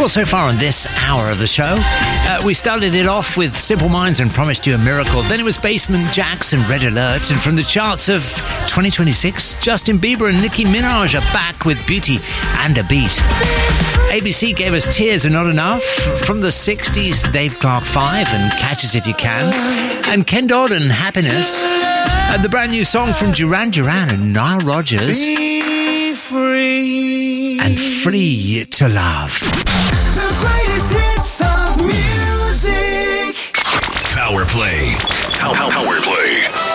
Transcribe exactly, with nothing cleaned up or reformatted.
Well, so far on this hour of the show, uh, we started it off with Simple Minds and Promised You a Miracle. Then it was Basement Jaxx and Red Alert. And from the charts of twenty twenty-six, Justin Bieber and Nicki Minaj are back with Beauty and a Beat. A B C gave us Tears Are Not Enough. From the sixties, Dave Clark five and Catch Us If You Can. And Ken Dodd and Happiness. And the brand new song from Duran Duran and Nile Rodgers. Be free. And Free to Love. The greatest hits of music. Power Play. Power, power Play.